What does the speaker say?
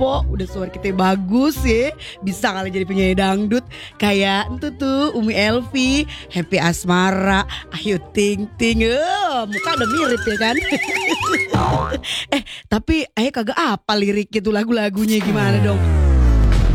Po, udah suara kita bagus ya. Bisa kali jadi penyanyi dangdut. Kayak itu tuh Umi Elvi, Happy Asmara, Ayu Ting Ting. Muka udah mirip ya kan. Tapi Ayah kagak apa liriknya tuh lagu-lagunya gimana dong.